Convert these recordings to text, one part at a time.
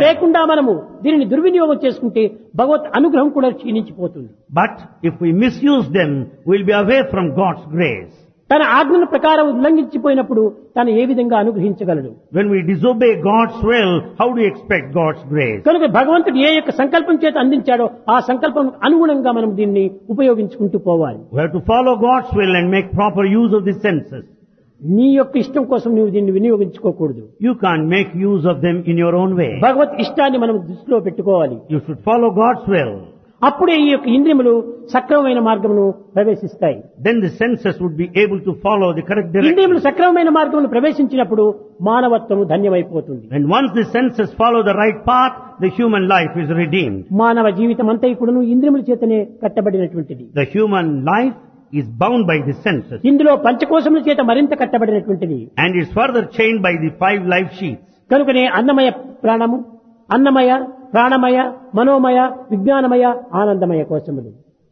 లేకుండా మనము దీనిని దుర్వినియోగం చేసుకుంటే భగవత్ అనుగ్రహం కూడా క్షీణించిపోతుంది. But if we misuse them, we'll be away from God's grace. తన ఆజ్ఞల ప్రకారం ఉల్లంఘించిపోయినప్పుడు తను ఏ విధంగా అనుగ్రహించగలడు? When we disobey God's will, how do you expect God's grace? కనుక భగవంతుడు ఏ యొక్క సంకల్పం చేత అందించాడో ఆ సంకల్పం అనుగుణంగా మనం దీన్ని ఉపయోగించుకుంటూ పోవాలి. We have to follow God's will and make proper use of the senses. నీ యొక్క ఇష్టం కోసం నువ్వు దీన్ని వినియోగించుకోకూడదు. You can't make use of them in your own way. భగవత్ ఇష్టాన్ని మనం దృష్టిలో పెట్టుకోవాలి. You should follow God's will. అప్పుడే ఈ యొక్క ఇంద్రియములు సక్రమమైన మార్గమును ప్రవేశిస్తాయి. Then the senses would be able to follow the correct direction. ఇంద్రియములు సక్రమమైన మార్గమును ప్రవేశించినప్పుడు మానవత్వము ధన్యమైపోతుంది. And once the senses follow the right path, the human life is redeemed. మానవ జీవితం అంతా కూడాను ఇంద్రియముల చేతనే కట్టబడినటువంటిది. The human life is bound by the senses ఇందులో పంచకోశముల చేత మరింత కట్టబడినటువంటిది. and is further chained by the 5 life sheaths. కనుకనే అన్నమయ ప్రాణము, అన్నమయ, ప్రాణమయ, మనోమయ, విజ్ఞానమయ, ఆనందమయ కోశములు.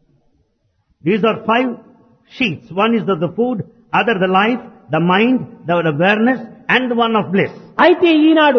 These are 5 sheaths. One is the food, other the life, the mind, the awareness, and the one of bliss. అయితే ఈనాడు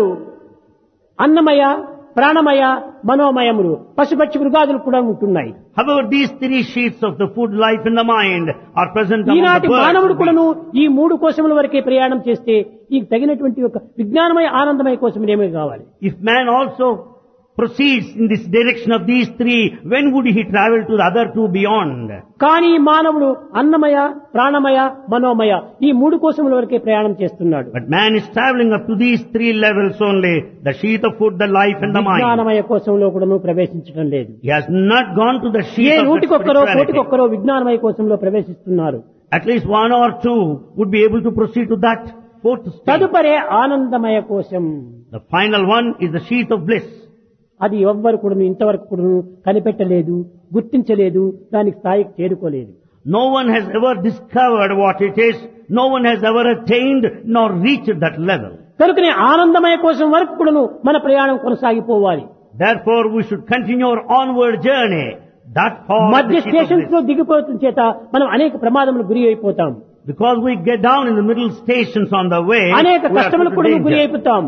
అన్నమయ, ప్రాణమయ, మనోమయములు పశుపక్షి మృగాదులు కూడా ఉంటున్నాయి. However, these 3 sheaths of the food, life, and the mind are present among ఈనాటి the మానవుడు birds. కూడాను ఈ 3 కోశముల వరకే ప్రయాణం చేస్తే ఈ తగినటువంటి ఒక విజ్ఞానమయ, ఆనందమయ కోశములు ఏమీ కావాలి? If man also proceeds in this direction of these 3, when would he travel to the other 2 beyond? కానీ మానవుడు అన్నమయ, ప్రాణమయ, మనోమయ ఈ 3 కోశముల వరకే ప్రయాణం చేస్తున్నాడు. But man is traveling up to these 3 levels only, the sheath of food, the life, and the mind. విజ్ఞానమయ కోశంలో కూడాను ప్రవేశించడం లేదు. He has not gone to the A sheath of the నూటికొక్కరో spirituality. కోటికొక్కరో విజ్ఞానమయ కోశంలో ప్రవేశిస్తున్నారు. At least 1 or 2 would be able to proceed to that 4th stage. తదుపరి ఆనందమయ కోశం. The final one is the sheath of bliss. అది ఎవ్వరు కూడా ఇంతవరకు కూడా కనిపెట్టలేదు, గుర్తించలేదు, దానికి స్థాయికి చేరుకోలేదు. No one has ever discovered what it is. No one has ever attained nor reached that level. కనుకనే ఆనందమయ కోశం వరకు కూడాను మన ప్రయాణం కొనసాగిపోవాలి. Therefore, we should continue our onward journey. That for మధ్య the sheath of స్టేషన్స్ లో bliss. దిగిపోవడం చేత మనం అనేక ప్రమాదములకు గురి అయిపోతాం. Because we get down in the middle stations on the way, అనేక we are put కష్టములకు to కూడా గురి danger. అయిపోతాం.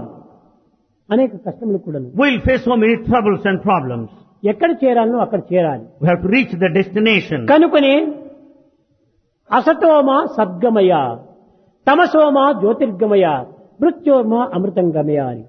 అనేక కష్టములకు కూడాను. We'll face so many troubles and problems. ఎక్కడ చేరాలనో అక్కడ చేరాలి. We have to reach the destination. కనుకనే అసతోమ సద్గమయ, తమసోమ జ్యోతిర్గమయ, మృత్యోర్మ అమృతంగమయ అని.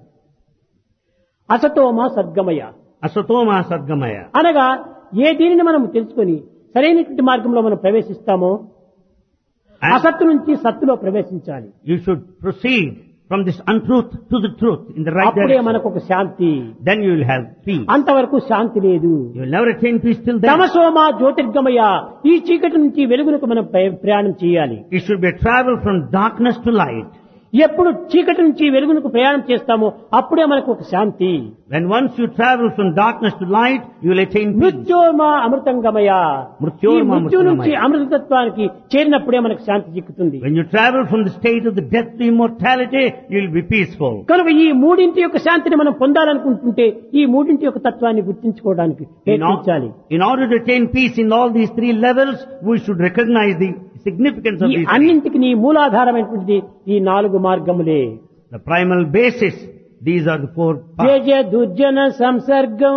అసతోమ సద్గమయ Asatoma Sadgamaya. అనగా ఏ దీనిని మనం తెలుసుకొని సరైనటువంటి మార్గంలో మనం ప్రవేశిస్తామో And అసత్తు నుంచి సత్తులో ప్రవేశించాలి. you should proceed from this untruth to the truth in the right అప్పుడే direction. మనకు ఒక శాంతి. Then you will have peace. అంతవరకు శాంతి లేదు. You will never attain peace till then. తమసోమ జ్యోతిర్గమయ, ఈ చీకటి నుంచి వెలుగునకు మనం ప్రయాణం చేయాలి. It should be a travel from darkness to light. ఎప్పుడు చీకటి నుంచి వెలుగునకు ప్రయాణం చేస్తామో అప్పుడే మనకు ఒక శాంతి. When once you travel from darkness to light, you will attain peace. మృత్యోర్మ అమృతంగమయ, ఈ మృత్యోర్మ మృత్యు నుంచి అమృతంగమయ. అమృతత్వానికి చేరినప్పుడే మనకు శాంతి చిక్కుతుంది. When you travel from the state of the death to immortality, you will be peaceful. కనుక ఈ మూడింటి యొక్క శాంతిని మనం పొందాలనుకుంటుంటే ఈ మూడింటి యొక్క తత్వాన్ని గుర్తించుకోవడానికి ప్రయత్నించాలి. In order to attain peace in all these 3 levels, we should recognize the significance of ఈ these 3. అన్నింటికి నీ మూలాధారమైనటువంటిది ఈ 4 మార్గములే. The primal basis, these are the 4 paths. Jaya దుర్జన సంసర్గం,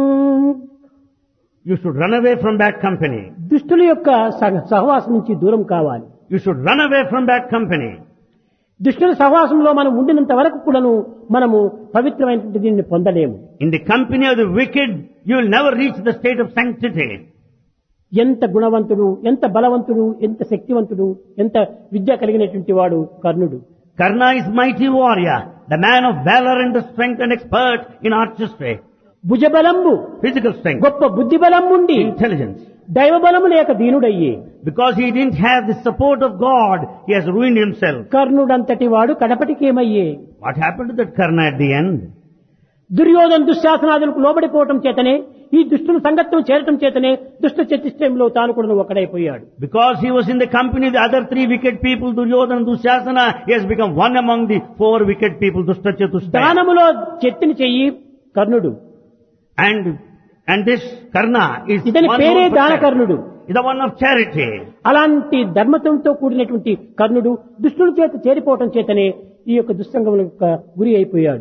You should run away from bad company. దుష్టుల యొక్క సహవాసం నుంచి దూరం కావాలి. You should run away from bad company. దుష్టుల సహవాసంలో మనం ఉండినంత వరకు కూడాను మనము పవిత్రమైనటువంటి దీన్ని పొందలేము. In the company of the wicked, you will never reach the state of sanctity. ఎంత గుణవంతుడు, ఎంత బలవంతుడు, ఎంత శక్తివంతుడు, ఎంత విద్య కలిగినటువంటి వాడు కర్ణుడు. Karna is mighty warrior, the man of valor and strength and expert in artistry. భుజబలంబు, Physical strength, గొప్ప బుద్ధి బలం ఉండి intelligence. దైవ బలము లేక దీనుడయ్యి Because he didn't have the support of God, he has ruined himself. కర్ణుడంతటి వాడు కడపటికేమయ్యే? What happened to that Karna at the end? Duryodhana దుశ్శాసనాదులకు లోబడిపోవటం చేతనే, ఈ దుష్టుల సంగత్వం చేరటం చేతనే దుష్ట చతుష్టయంలో తాను కూడా ఒకడైపోయాడు. Because he was in the company of the other 3 wicked people, Duryodhana, Dushasana, he has become one among the 4 wicked people, Dushta Chatushtaya. దానములో చెత్తిని చెయ్యి కర్ణుడు. And this Karna is ఇతని one పేరే known for charity. దానకర్ణుడు. Is the one of charity. అలాంటి ధర్మతంతో కూడినటువంటి కర్ణుడు దుష్టుల చేత చేరిపోవటం చేతనే ఈ యొక్క దుస్సంగముల యొక్క గురి అయిపోయాడు.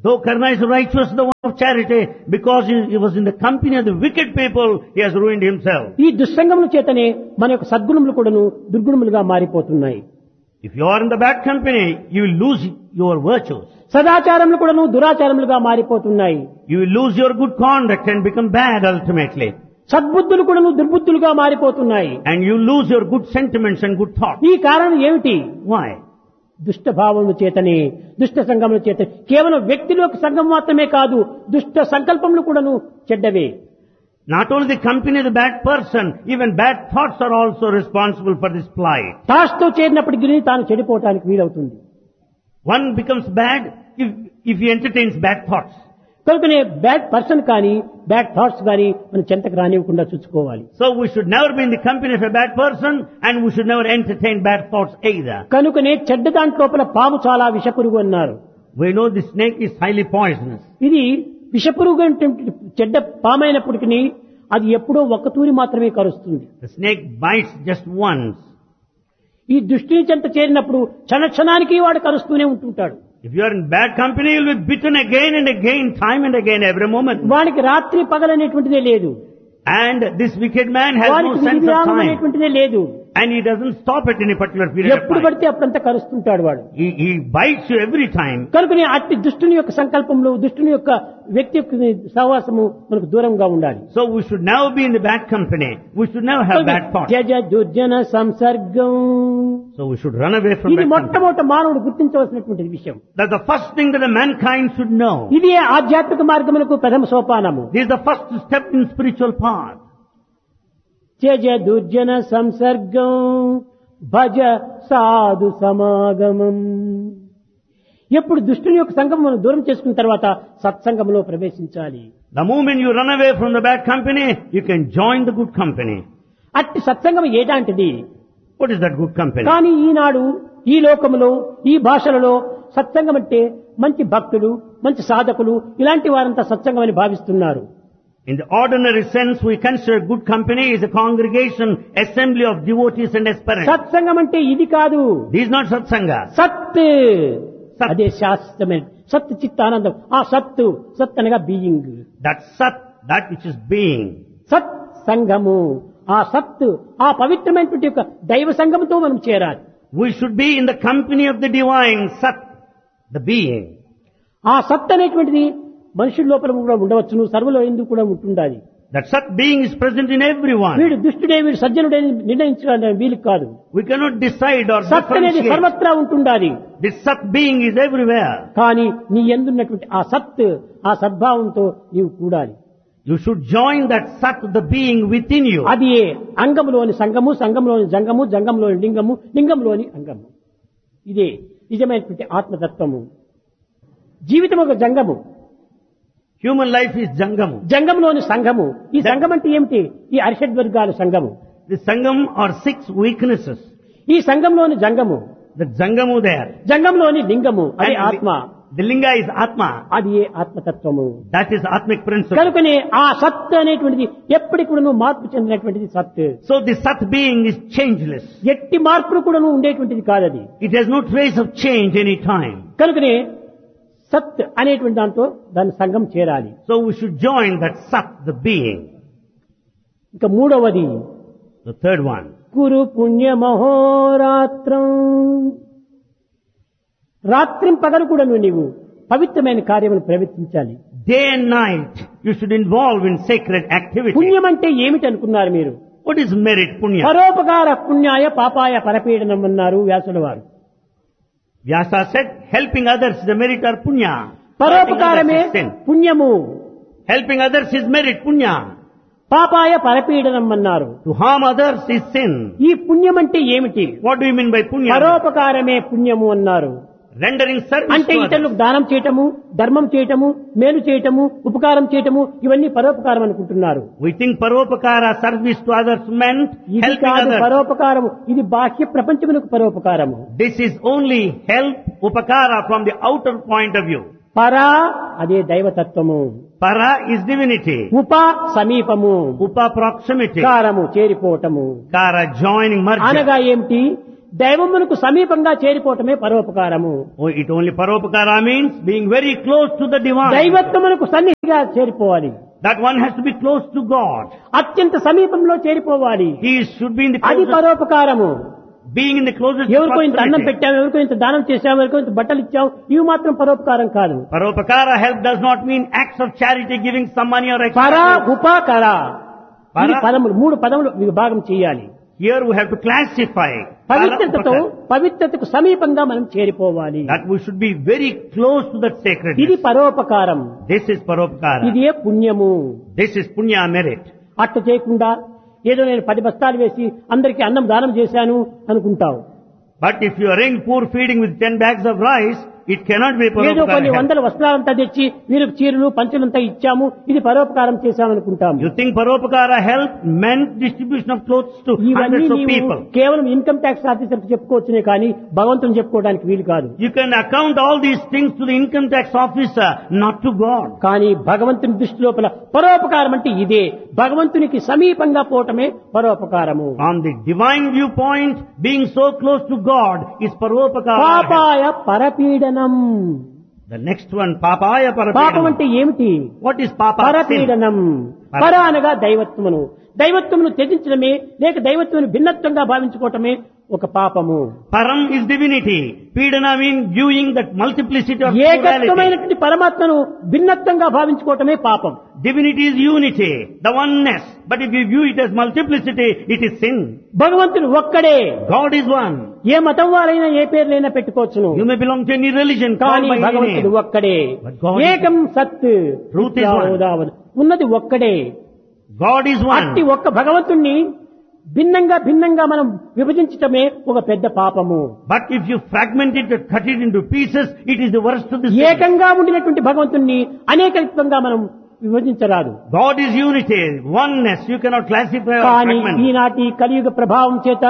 Though Karna is righteous, the one of charity, because he was in the company of the wicked people, he has ruined himself. ఈ దుస్సంగముల చేతనే మన యొక్క సద్గుణములు కూడాను దుర్గుణములుగా మారిపోతున్నాయి. If you are in the bad company, you will lose your virtues. సదాచారములు కూడాను దురాచారములుగా మారిపోతున్నాయి. You will lose your good conduct and become bad ultimately. సద్బుద్ధులు కూడాను దుర్బుద్ధులుగా మారిపోతున్నాయి. And you lose your good sentiments and good thoughts. ఈ కారణం ఏమిటి? Why? దుష్ట భావముల చేతనే, దుష్ట సంగముల చేత, కేవలం వ్యక్తిలోకి సంఘం మాత్రమే కాదు, దుష్ట సంకల్పములు కూడాను చెడ్డవే. Not only the company of the bad person, even bad thoughts are also responsible for this plight. తాష్తో చేరినప్పటికీ తాను చెడిపోవటానికి వీలవుతుంది. One becomes bad if he entertains bad thoughts. కనుకనే బ్యాడ్ పర్సన్ కానీ బ్యాడ్ థాట్స్ కానీ మనం చెంతకు రానివ్వకుండా చూసుకోవాలి. So we should never be in the company of a bad person, and we should never entertain bad thoughts either. కనుకనే చెడ్డ దాంట్లోపల పాము చాలా విషపురుగు అన్నారు. We know the snake is highly poisonous. ఇది విషపురుగు అంటే చెడ్డ పామైనప్పటికీ అది ఎప్పుడో ఒక్క తూరి మాత్రమే కరుస్తుంది. The snake bites just once. ఈ దృష్టిని చెంత చేరినప్పుడు క్షణక్షణానికి వాడు కరుస్తూనే ఉంటుంటాడు. If you are in bad company, you will be bitten again and again, time and again, every moment. వానికి రాత్రి పగలనేటువంటిదే లేదు. And this wicked man has no వానికి sense of విరామం time. అనేటువంటిదే లేదు. And he doesn't stop at any particular period of ఎప్పుడు time. పడితే అప్పుడంతా కరుస్తుంటాడు వాడు. He bites you every time. కనుకనే అట్టి దుష్టుని యొక్క సంకల్పంలో, దుష్టుని యొక్క వ్యక్తి యొక్క సహవాసము మనకు దూరంగా ఉండాలి. So we should never be in the bad company. We should never have bad thoughts. జజ దుర్జన సంసర్గం. So we should run away from ఇది bad company. మొట్టమొదట మానవుడు గుర్తించవలసినటువంటి విషయం. That's the first thing that the mankind should know. ఇది ఆధ్యాత్మిక మార్గములకు ప్రథమ సోపానము. This is the first step in spiritual path. జజ దుర్జన సంసర్గం భజ సాధు సమాగమం. ఎప్పుడు దుష్టుని యొక్క సంఘం మనం దూరం చేసుకున్న తర్వాత సత్సంగంలో ప్రవేశించాలి. The moment you run away from the bad company, you can join the good company. అట్టి సత్సంగం ఏటాంటిది? What is that good company? కానీ ఈనాడు ఈ లోకములో, ఈ భాషలలో సత్సంగం అంటే మంచి భక్తులు, మంచి సాధకులు, ఇలాంటి వారంతా సత్సంగం అని భావిస్తున్నారు. In the ordinary sense, we consider good company is a congregation, assembly of devotees and aspirants. సత్సంగం అంటే ఇది కాదు. This is not satsanga. సత్ అదే శాస్త్రమైన సత్ చిత్త ఆనందం. ఆ సత్తు, సత్ అనగా being. That sat, that which is being. సత్ సంఘము, ఆ సత్తు, ఆ పవిత్రమైనటువంటి యొక్క దైవ సంఘముతో మనం చేరాలి. We should be in the company of the divine sat, the being. ఆ సత్ అనేటువంటిది మనుషుల లోపల కూడా ఉండవచ్చును, సర్వలో ఎందుకు కూడా ఉంటుండాలి. That sat being is present in everyone. వీడు దుష్టుడే, వీడు సజ్జనుడే నిర్ణయించడానికి వీలు కాదు. We cannot decide or సత్ అనేది differentiate. సర్వత్రా ఉంటుండాలి. This sat being is everywhere. కానీ నీ యందున్నటువంటి ఆ సత్, ఆ సద్భావంతో నీవు కూడాలి. You should join that sat, the being within you. అది అంగములోని సంగము, సంగంలోని జంగము, జంగంలోని లింగము, లింగంలోని అంగము. ఇదే నిజమైనటువంటి ఆత్మతత్వము. జీవితం ఒక జంగము, Human life is jangamu. జంగంలోని సంఘము. ఈ సంఘం అంటే ఏమిటి? ఈ అరిషడ్వర్గాల సంఘము. The sangam are 6 weaknesses. ఈ సంఘంలోని జంగము, The jangamu there. జంగంలోని లింగము, అది And ఆత్మ. the linga is atma. అది ఆత్మతత్వము. That is atmic principle. కనుకనే ఆ సత్ అనేటువంటిది ఎప్పటికి కూడాను మార్పు చెందినటువంటిది సత్. So the sat being is changeless. ఎట్టి మార్పులు కూడాను ఉండేటువంటిది కాదది. It has no trace of change any time. కనుకనే సత్ అనేటువంటి దాంతో దాని సంఘం చేరాలి. So we should join that sat, the being. ఇక మూడవది The third one. కురు పుణ్య మహోరాత్రం. రాత్రిం పగలు కూడాను నీవు పవిత్రమైన కార్యములు ప్రవర్తించాలి. Day and night you should involve in sacred activity. పుణ్యం అంటే ఏమిటి అనుకున్నారు మీరు? What is merit, punya? పరోపకార పుణ్యాయ పాపాయ పరపీడనం అన్నారు వ్యాసుల వారు. Vyasa said, helping others is the merit or punya. పరోపకారమే Helping others is sin. పుణ్యము, Helping others is merit, punya. పాపాయ పరపీడనం అన్నారు. To harm others is sin. ఈ పుణ్యం అంటే ఏమిటి? What do you mean by punya? పరోపకారమే పుణ్యము అన్నారు. Rendering service అంటే to others. ఇతరులకు దానం చేయటము, ధర్మం చేయటము, మేలు చేయటము, ఉపకారం చేయటము, ఇవన్నీ పరోపకారం అనుకుంటున్నారు. We think paropakara, service to others meant ఇది helping కాదు others. పరోపకారము, ఇది బాహ్య ప్రపంచమునకు పరోపకారము. This is only help, upakara from the outer point of view. పరా అదే దైవతత్వము, Para is divinity. ఉప సమీపము, Upa proximity. కారము చేరిపోవటము. Kara joining, merger. అనగా ఏమిటి? దైవమునకు సమీపంగా చేరిపోవటమే పరోపకారము. Oh, it only paropakara means being very close to the divine. దైవత్వమునకు సన్నిధిగా చేరిపోవాలి. That one has to be close to God. అత్యంత సమీపంలో చేరిపోవాలి. He should be in the అది closest, పరోపకారము. being in the closest ఎవరికో ఇంత అన్నం proximity. పెట్టాము, ఎవరికో ఇంత దానం చేశాము, ఎవరికో ఇంత బట్టలు ఇచ్చాము, ఇవి మాత్రం పరోపకారం కాదు. Paropakara help does not mean acts of charity, giving some money or పర extra. ఉపకర పర. ఇది పదములు, 3 పదములు విభాగం చేయాలి. Here we have to classify. పవిత్రతతో Para, పవిత్రతకు సమీపంగా మనం చేరిపోవాలి. that we should be very close to that sacredness. ఇది పరోపకారం. This is paropakara. ఇదే పుణ్యము. This is punya merit. అట్ట చేయకుండా ఏదో నేను 10 బస్తాలు వేసి అందరికీ అన్నం దానం చేశాను అనుకుంటావు. But if you arrange poor feeding with 10 bags of rice, it cannot be ఏదో కొన్ని paropakara help. వందల వస్త్రాలంతా తెచ్చి మీరు చీరలు పంచులంతా ఇచ్చాము, ఇది పరోపకారం చేశామనుకుంటాము. You think paropakara help meant distribution of clothes to ఇవన్నీ hundreds of నీవు people. కేవలం ఇన్కమ్ ట్యాక్స్ ఆఫీసర్ చెప్పుకోవచ్చునే కానీ భగవంతుని చెప్పుకోవడానికి వీలు కాదు. You can account all these things to the income tax officer, not to God. కానీ భగవంతుని దృష్టి లోపల పరోపకారం అంటే ఇదే. భగవంతునికి సమీపంగా పోవటమే పరోపకారము. On the divine viewpoint, being so close to God is paropakara. పాపాయ పరపీడనం. The next one, papaya పాపం parapedanam. అంటే ఏమిటి? What is papa? Sin. పరపీడనం. పర అనగా దైవత్వమును, దైవత్వమును త్యజించడమే లేక దైవత్వమును భిన్నత్వంగా భావించుకోవటమే ఒక పాపము. Param is divinity. Pidana means viewing that multiplicity of plurality. ఏకత్వమైనటువంటి పరమాత్మను భిన్నత్వంగా భావించుకోవటమే పాపం. Divinity is unity, the oneness. But if you view it as multiplicity, it is sin. భగవంతుడు ఒక్కడే. God is one. ఏ మతం వారైనా ఏ పేర్లైనా పెట్టుకోవచ్చును, You may belong to any religion, called కానీ by any భగవంతుడు name. ఒక్కడే. But God is ఏకం సత్ Truth is one. ఉదావన్. ఉన్నది ఒక్కడే. God is అట్టి one. ఒక్క భగవంతుణ్ణి భిన్నంగా మనం విభజించటమే ఒక పెద్ద పాపము. But if you fragment it and cut it into pieces, it is the worst of the sin. ఏకంగా ఉండినటువంటి భగవంతుణ్ణి అనేకత్వంగా మనం విభజించరాదు. God is unity, oneness. You cannot classify or కానీ fragment. ఈనాటి కలియుగ ప్రభావం చేత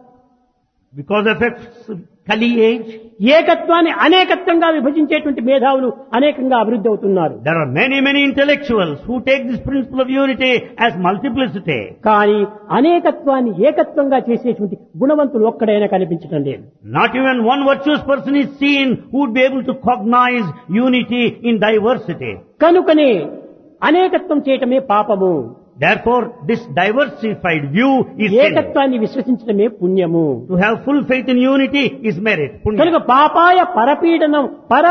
Because of its Kali age, ఏకత్వాన్ని అనేకత్వంగా విభజించేటువంటి మేధావులు అనేకంగా అభివృద్ధి అవుతున్నారు. there are many intellectuals who take this principle of unity as multiplicity. కానీ అనేకత్వాన్ని ఏకత్వంగా చేసేటువంటి గుణవంతులు ఒక్కడైనా కనిపించడం లేదు. Not even one virtuous person is seen who would be able to cognize unity in diversity. కనుకనే అనేకత్వం చేయటమే పాపము, Therefore, this diversified view is sin. ఏకత్వాన్ని విశ్వసించడమే పుణ్యము. To have full faith in unity is merit. కనుక Punya. పాపాయ పరపీడనం,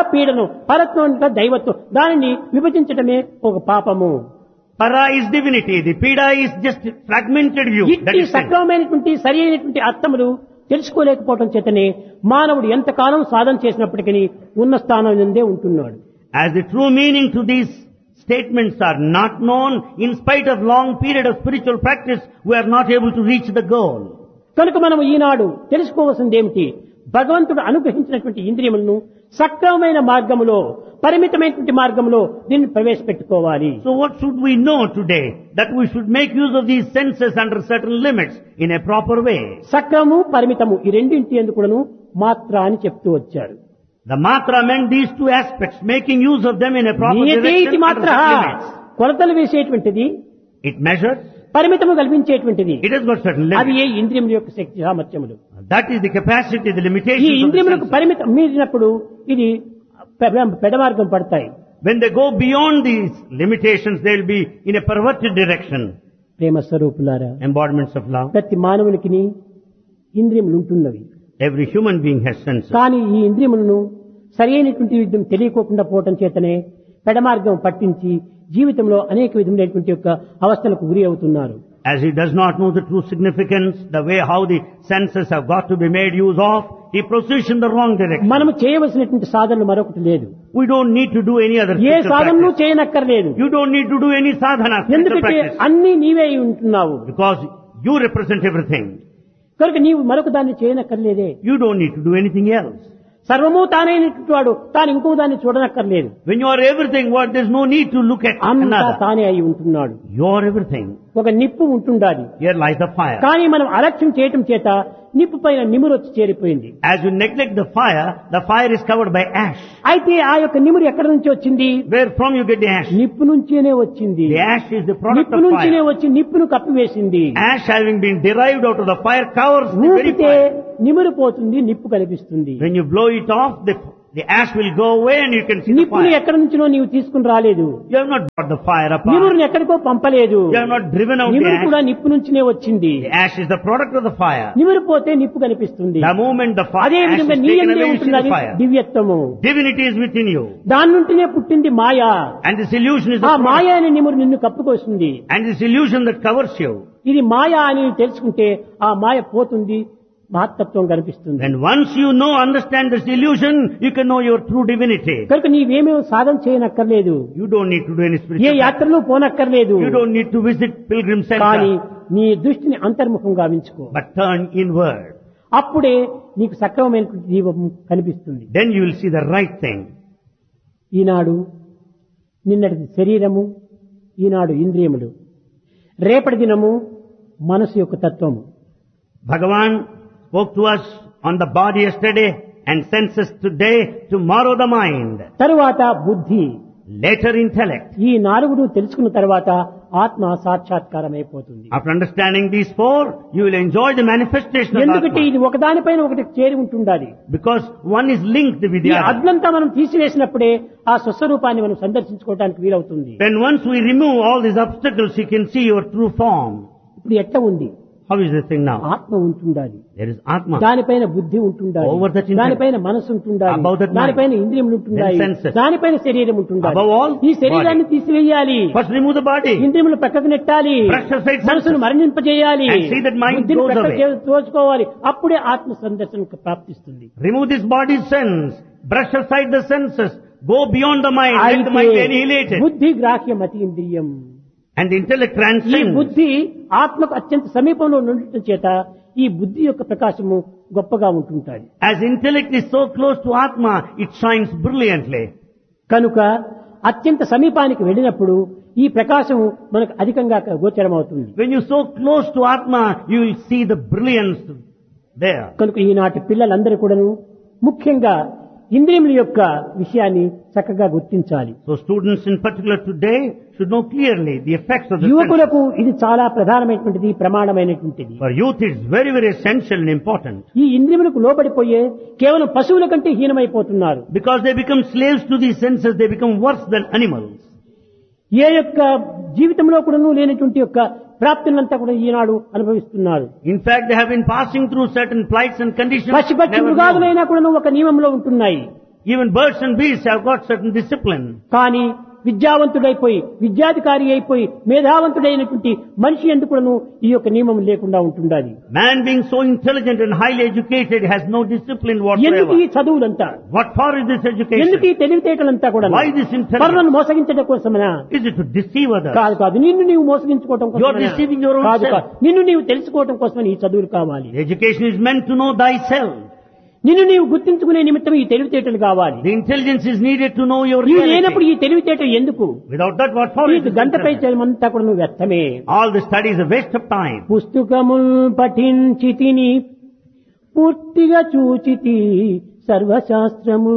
పరత్వం అంటే దైవత్వం, దానిని విభజించడమే ఒక పాపము. Para is divinity. The Pida is just fragmented view. That ఇట్టి is sin. సక్రమమైనటువంటి సరి అయినటువంటి అర్థములు తెలుసుకోలేకపోవడం చేతనే మానవుడు ఎంతకాలం సాధన చేసినప్పటికీ ఉన్న స్థానం నుండే ఉంటున్నాడు. As the true meaning to these statements are not known, in spite of long period of spiritual practice, we are not able to reach the goal. కనుక మనం ఈనాడు తెలుసుకోవాల్సింది ఏమిటి? భగవంతుడు అనుగ్రహించినటువంటి ఇంద్రియములను సక్రమమైన మార్గములో, పరిమితమైనటువంటి మార్గంలో దీన్ని ప్రవేశపెట్టుకోవాలి. So what should we know today? That we should make use of these senses under certain limits in a proper way. సక్రము పరిమితము ఈ రెండింటి ఎందుకును మాత్ర అని చెప్తూ వచ్చారు. The matra meant these two aspects, making use of them in a proper నియతే direction ఇది under మాత్ర certain limits. కొలతలు వేసేటువంటిది, It measures, పరిమితము కల్పించేటువంటిది. it has got certain అది limits. ఏ ఇంద్రియముల యొక్క శక్తి సామర్థ్యములు. That is the capacity, the ఈ limitations of the ఇంద్రియములకు senses. పరిమితం మీరినప్పుడు ఇది పెడమార్గం పడతాయి. When they go beyond these limitations, they will be in a perverted direction. ప్రేమ స్వరూపులారా, Embodiments of love. ప్రతి మానవునికి ఇంద్రియములు ఉంటున్నవి. Every human being has senses. కానీ ఈ ఇంద్రియములను సరి అయినటువంటి విధం తెలియకోకుండా పోవటం చేతనే పెడమార్గం పట్టించి జీవితంలో అనేక విధములైనటువంటి యొక్క అవస్థలకు గురి అవుతున్నారు. As he does not know the true significance, the way how the senses have got to be made use of, he proceeds in the wrong direction. మనము చేయవలసినటువంటి సాధనలు మరొకటి లేదు. We don't need to do any other A spiritual సాధనను practice. చేయనక్కర్లేదు. You don't need to do any sadhana, spiritual ఎందుకంటే practice. అన్ని నీవే అయి ఉంటున్నావు. Because you represent everything. కనుక నీవు మరొక దాన్ని చేయనక్కర్లేదే. You don't need to do anything else. సర్వము తానైనటువంటి వాడు తాను ఇంకో దాన్ని చూడనక్కర్లేదు. When you are everything, what there's no need to look at అంతా another. తానే అయి ఉంటున్నాడు. You are everything. ఒక నిప్పు ఉంటుండాలి. Here lies the fire. కానీ మనం అలక్ష్యం చేయటం చేత నిప్పు పైన నిమురు వచ్చి చేరిపోయింది. As you neglect the fire is covered by ash. అయితే ఆ యొక్క నిమురు ఎక్కడి నుంచి వచ్చింది? Where from you get the ash? నిప్పు నుంచేనే వచ్చింది. The ash is the product నిప్పు of నుంచినే fire. వచ్చి నిప్పును కప్పివేసింది. Ash having been derived out of the fire covers the very ఊపితే fire. నిమురు పోతుంది, నిప్పు కనిపిస్తుంది. When you blow it off, the ash will go away and you can see the నిప్పును fire. ఎక్కడి నుంచినో నీవు తీసుకుని రాలేదు. You have not brought the fire apart. నిమురుని ఎక్కడికో పంపలేదు. You have not driven out the నిమురు ash. కూడా నిప్పు నుంచినే వచ్చింది. The ash is the product of the fire. నిమురు పోతే నిప్పు కనిపిస్తుంది. The moment the అదే ash is విధంగా నీ taken యందే away, you see the ఉంటున్నది fire. దివ్యత్వము. Divinity is within you. దాని నుండినే పుట్టింది మాయ. And this illusion is ఆ the మాయ product. అనే నిమురు నిన్ను కప్పుకొస్తుంది. And this illusion that covers you. ఇది మాయ అని తెలుసుకుంటే ఆ మాయ పోతుంది, మహత్తత్వం కనిపిస్తుంది. When once you understand this illusion, you can know your true divinity. కనుక నీవేమీ సాధన చేయనక్కర్లేదు. You don't need to do any A spiritual. యాత్రలు పోనక్కర్లేదు. You don't need to visit pilgrim కానీ center. నీ దృష్టిని అంతర్ముఖం గావించుకో. But turn inward. అప్పుడే నీకు సక్రమమైన జీవం కనిపిస్తుంది. Then you will see the right thing. ఈనాడు నిన్నటి శరీరము, ఈనాడు ఇంద్రియములు, రేపటి దినము మనసు యొక్క తత్వము. Bhagavan spoke to us on the body yesterday and senses today, tomorrow the mind, తరువాత బుద్ధి, later intellect. ఈ నాలుగును తెలుసుకున్న తర్వాత ఆత్మ సాక్షాత్కారం అయిపోతుంది. After understanding these four, you will enjoy the manifestation of ఎందుకంటే Atma. ఇది ఒకదానిపైన ఒకటి చేరి ఉంటుండాలి. Because one is linked with ఈ the other. అగ్నంతా మనం తీసివేసినప్పుడే ఆ స్వస్వరూపాన్ని మనం సందర్శించుకోవడానికి వీలవుతుంది. When once we remove all these obstacles, you can see your true form. ఇప్పుడు ఎట్లా ఉంది? How is this thing now? ఆత్మ ఉంటుండాలి, There is Atma. దానిపైన బుద్ధి ఉంటుండాలి, Over that intellect. దానిపైన మనసు ఉంటుండాలి, Above that mind. దానిపైన ఇంద్రియములు ఉంటుండాలి, Then senses. దానిపైన శరీరం ఉంటుండాలి. Above all, ఈ శరీరాన్ని తీసివేయాలి, First remove the body. ఇంద్రియములు పక్కకు నెట్టాలి, Brush aside మనసును senses. మరణింపజేయాలి, And see that mind బుద్ధిని goes పక్కకు away. తోచుకోవాలి. అప్పుడే ఆత్మ సందర్శనకు ప్రాప్తిస్తుంది. Remove this body's sense. Brush aside the senses. Go beyond the mind. Let the mind be అయితే annihilated. బుద్ధి గ్రాహ్యం అతి ఇంద్రియం. And the intellect ఈ transcends. బుద్ధి ఆత్మకు అత్యంత సమీపంలో ఉండటం చేత ఈ బుద్ధి యొక్క ప్రకాశము గొప్పగా ఉంటుంటాయి. As intellect is so close to Atma, it shines brilliantly. కనుక అత్యంత సమీపానికి వెళ్ళినప్పుడు ఈ ప్రకాశము మనకు అధికంగా గోచరమవుతుంది. When you're so close to Atma, you will see the brilliance there. కనుక ఈనాటి పిల్లలందరూ కూడాను ముఖ్యంగా ఇంద్రియముల యొక్క విషయాన్ని చక్కగా గుర్తించాలి. So students in particular today should know clearly the effects of the senses. యువకులకు ఇది చాలా ప్రధానమైనటువంటిది, ప్రమాణమైనటువంటిది. For youth it's very, very essential and important. ఈ ఇంద్రియములకు లోబడిపోయే కేవలం పశువుల కంటే హీనమైపోతున్నారు. Because they become slaves to these senses, they become worse than animals. ఏ యొక్క జీవితంలో కూడాను లేనటువంటి యొక్క ప్రాప్తులంతా కూడా ఈనాడు అనుభవిస్తున్నారు. In fact, they have been passing through certain plights and conditions. పక్షి never known. మృగాదులైనా కూడా ఒక నియమంలో ఉంటున్నాయి. Even birds and beasts have got certain discipline. కానీ విద్యావంతుడైపోయి, విద్యాధికారి అయిపోయి, మేధావంతుడైనటువంటి మనిషి ఎందుకును ఈ యొక్క నియమం లేకుండా ఉంటుండాలి. Man being so intelligent and highly educated has no discipline ఎందుకు ఈ whatsoever. చదువులంతా? What for is this education? ఎందుకు ఈ తెలివితేటలంతా కూడా? Why this intelligence? పరులను మోసగించడం కోసమనా? Is it to deceive others? కాదు, నిన్ను నీవు మోసగించుకోవడం You are కోసమనా? deceiving your own కాదు, self. నిన్ను నీవు తెలుసుకోవడం కోసమని ఈ చదువులు కావాలి. The education is meant to know thyself. నిన్ను నీవు గుర్తించుకునే నిమిత్తం ఈ తెలివితేటలు కావాలి. The intelligence is needed to know your ఇవి లేనప్పుడు reality. ఈ తెలివితేటలు ఎందుకు? Without that, what for is నీకు this గంటపై internet? చేయమంతా కూడా నువ్వు వ్యర్థమే. All the study is a waste of time. పుస్తకముల్ పఠించితిని పూర్తిగా చూచితి సర్వశాస్త్రము.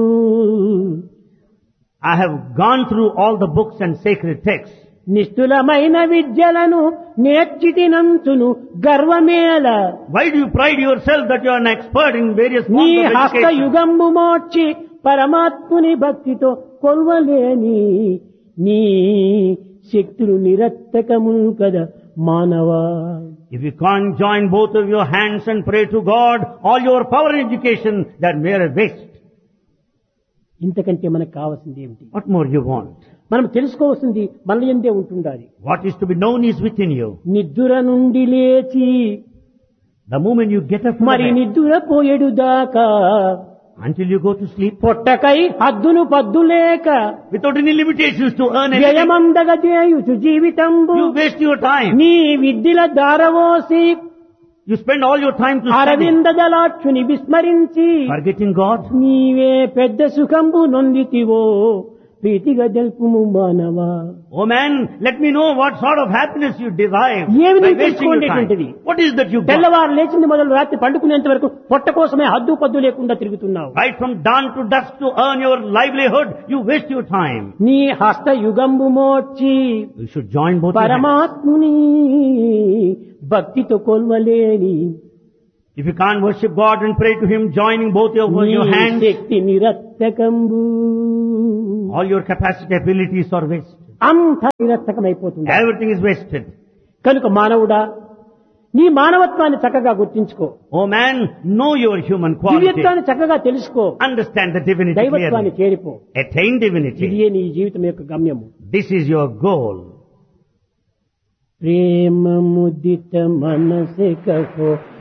I have gone through all the books and sacred texts. నిష్ఠులమైన విద్యలను నేర్చితినంచును గర్వమేల. Why do you pride yourself that you are an expert in various నీ forms of హస్త education? యుగంబు మోర్చి పరమాత్ముని భక్తితో కొల్వలేని నీ శక్తులు నిరత్తకము కదా మానవా. If you can't join both of your hands and pray to God, all your power and education, that mere waste. ఇంతకంటే మనకు కావాల్సింది ఏమిటి? What more you want? మనం తెలుసుకోవాల్సింది మన యందే ఉంటుండాలి. What is to be known is within you. నిద్ర నుండి లేచి The moment you get up from మరి the bed, నిద్ర పోయేడు దాకా until you go to sleep, పొట్టకై హద్దును పద్దులేక without any limitations to earn anything, వ్యయమందగజేయుచు జీవితంబు you waste your time. నీ విద్యల దారవోసి You spend all your time to study, Aravinda దళాక్షుని విస్మరించి forgetting God. నీవే పెద్ద సుఖంబు నొందితివో ప్రీతిగా తెలుపుము మానవా. Oh man, let me know what sort of happiness you derive ఏమి by నీకు wasting your time. తెలుసుకోండి. What is that you got? తెల్లవారు లేచింది మొదలు రాత్రి పండుకునేంత వరకు పొట్ట కోసమే హద్దు పద్దు లేకుండా తిరుగుతున్నావు. Right from dawn to dusk to earn your livelihood, you waste your time. నీ హస్త యుగంబు మోర్చి You should join both your hands. పరమాత్ముని భక్తితో కొల్వలేని If you can't worship God and pray to Him, joining both your నీ hands, Shakti నిరత్తకంబు all your capacity, abilities are wasted. అంత నిరత్తకమైపోతుంది. Everything is wasted. కనుక మానవుడా నీ మానవత్వాన్ని చక్కగా గుర్తించుకో. Oh man, know your human quality. దివ్యత్వాన్ని చక్కగా తెలుసుకో. Understand the divinity దైవత్వాన్ని clearly. చేరిపో. Attain divinity. ఇదే నీ జీవితం యొక్క గమ్యము. This is your goal. ప్రేమ ముదిత మనసే కహో